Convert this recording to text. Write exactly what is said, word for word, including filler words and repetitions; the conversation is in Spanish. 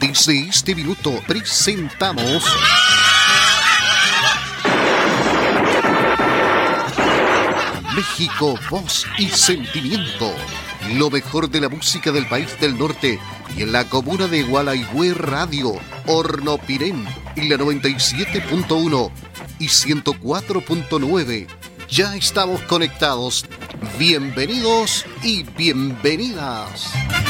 Desde este minuto presentamos México, voz y sentimiento. Lo mejor de la música del país del norte y en la comuna de Gualaihue Radio, Hornopirén, y la noventa y siete punto uno y ciento cuatro punto nueve. Ya estamos conectados. Bienvenidos y bienvenidas.